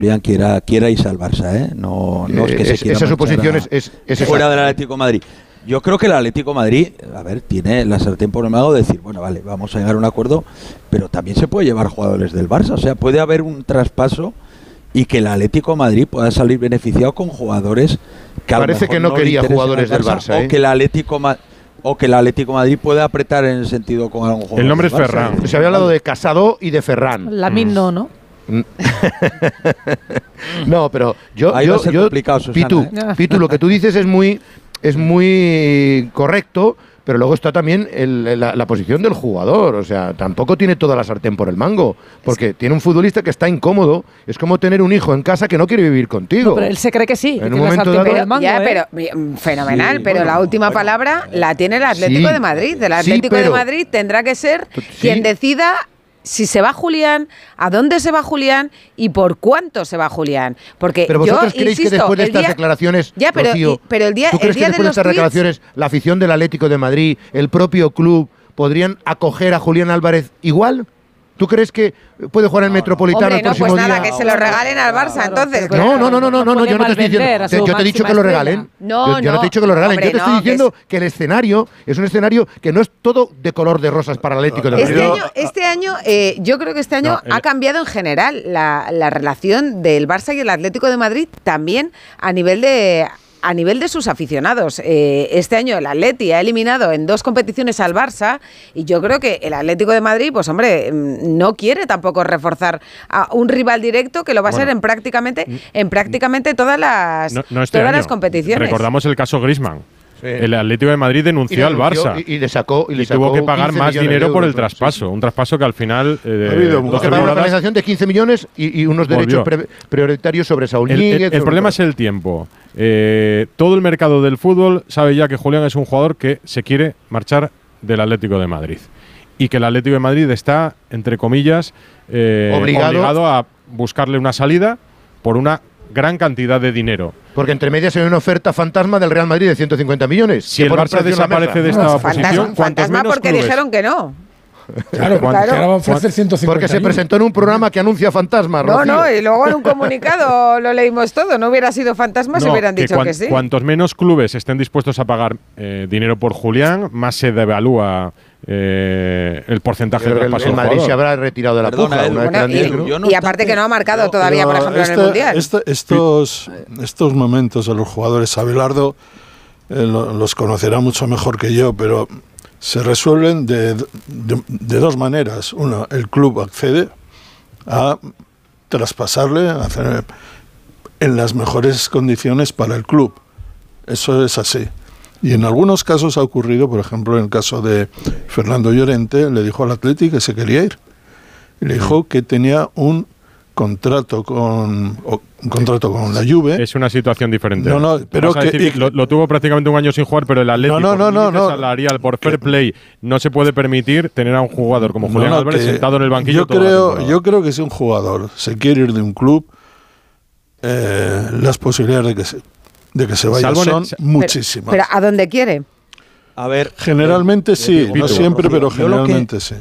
quiera irse al Barça, ¿eh? No es que se quiera esa suposición es fuera del Atlético de Madrid. Yo creo que el Atlético de Madrid, a ver, tiene la sartén por el mango de decir, bueno, vale, vamos a llegar a un acuerdo, pero también se puede llevar jugadores del Barça. O sea, puede haber un traspaso y que el Atlético de Madrid pueda salir beneficiado con jugadores que parece que no quería jugadores del Barça, o que el Atlético de Madrid puede apretar en el sentido con algún jugador. El nombre es Ferran. Se había hablado de Casado y de Ferran. Lamine ¿no? No, pero yo Susana, Pitu, lo que tú dices es muy correcto, pero luego está también la posición del jugador. O sea, tampoco tiene toda la sartén por el mango, porque tiene un futbolista que está incómodo. Es como tener un hijo en casa que no quiere vivir contigo. No, pero él se cree que sí, en un momento dado, pero fenomenal, sí, pero bueno, la última palabra la tiene el Atlético de Madrid. El Atlético de Madrid tendrá que ser quien decida si se va Julián, a dónde se va Julián y por cuánto se va Julián. Porque pero vosotros creéis insisto, que después de estas declaraciones, Rocío, ¿tú crees que después de estas declaraciones la afición del Atlético de Madrid, el propio club, podrían acoger a Julián Álvarez igual? ¿Tú crees que puede jugar en Metropolitano el próximo día? Que se lo regalen al Barça, entonces. No, yo no te estoy diciendo. Yo te he dicho que lo regalen. Yo no te he dicho que lo regalen. Yo te estoy diciendo que el escenario es un escenario que no es todo de color de rosas para el Atlético de Madrid. Este año, yo creo que este año ha cambiado en general la relación del Barça y el Atlético de Madrid, también a nivel de sus aficionados. Este año el Atleti ha eliminado en 2 competiciones al Barça y yo creo que el Atlético de Madrid, pues hombre, no quiere tampoco reforzar a un rival directo que lo va a ser en prácticamente todas las las competiciones. Recordamos el caso Griezmann. Sí. El Atlético de Madrid denunció al Barça y le sacó tuvo que pagar más dinero por el traspaso. Sí. Un traspaso que al final ha habido una penalización de 15 millones y unos derechos prioritarios sobre Saúl Ñíguez. El problema es el tiempo. Todo el mercado del fútbol sabe ya que Julián es un jugador que se quiere marchar del Atlético de Madrid y que el Atlético de Madrid está, entre comillas, obligado a buscarle una salida por una gran cantidad de dinero. Porque entre medias hay una oferta fantasma del Real Madrid de 150 millones. Si el Barça desaparece de esta posición, fantasma porque clubes dijeron que no. Claro, que ahora va a ofrecer 150. Porque se presentó en un programa que anuncia fantasmas, Rocío. No, y luego en un comunicado lo leímos todo. No hubiera sido fantasma si hubieran dicho que sí. Cuantos menos clubes estén dispuestos a pagar dinero por Julián, más se devalúa el porcentaje de traspaso. El Madrid se habrá retirado de la puja. Y aparte que no ha marcado todavía, por ejemplo, en el Mundial. Estos momentos de los jugadores, Abelardo los conocerá mucho mejor que yo, pero se resuelven de 2 maneras. Una, el club accede a traspasarle, a hacer en las mejores condiciones para el club. Eso es así. Y en algunos casos ha ocurrido, por ejemplo, en el caso de Fernando Llorente, le dijo al Atleti que se quería ir. Y le dijo que tenía un contrato con la Juve. Es una situación diferente. Pero que lo tuvo prácticamente un año sin jugar, pero el Atlético salarial por fair play no se puede permitir tener a un jugador como Julián Álvarez sentado en el banquillo. Yo creo que si un jugador se quiere ir de un club, las posibilidades de que se vaya son muchísimas. Pero ¿a dónde quiere? A ver, generalmente sí, no siempre, pero generalmente sí.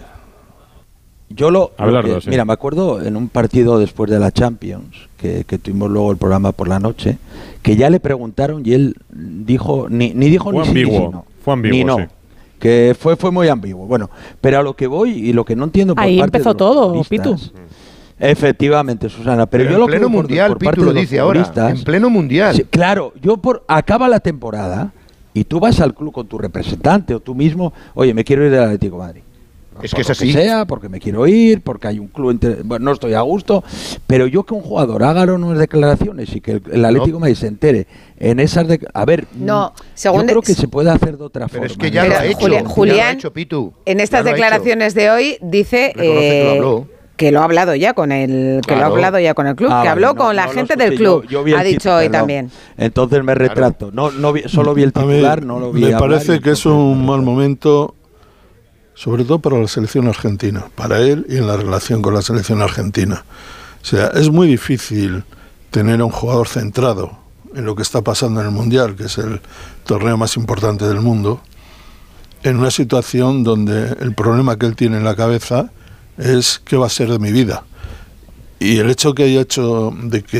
Mira, me acuerdo en un partido después de la Champions, que tuvimos luego el programa por la noche, que ya le preguntaron y él dijo, ni dijo fue ni ambiguo, fue ambiguo, ni no. Sí. Que fue muy ambiguo. Bueno, pero a lo que voy y lo que no entiendo por ahí parte empezó de todo, Pitu. Efectivamente, Susana, pero yo en pleno mundial, Pitu lo dice ahora, en pleno mundial. Sí, claro, acaba la temporada y tú vas al club con tu representante o tú mismo, oye, me quiero ir del Atlético de Madrid. Es que es así. Porque me quiero ir, porque hay un club, no estoy a gusto, pero yo que un jugador haga unas declaraciones y que el Atlético de Madrid se entere en esas yo creo que se puede hacer de otra forma. Es que ya lo ha hecho, Julián, Pitu. En estas declaraciones de hoy dice que lo ha hablado ya con el club, que habló con la gente del club, ha dicho hoy también. Entonces me retrato. Solo vi el titular, no lo vi. Me parece que es un mal momento, sobre todo para la selección argentina, para él y en la relación con la selección argentina. O sea, es muy difícil tener a un jugador centrado en lo que está pasando en el Mundial, que es el torneo más importante del mundo, en una situación donde el problema que él tiene en la cabeza es ¿qué va a ser de mi vida? Y el hecho que haya hecho de que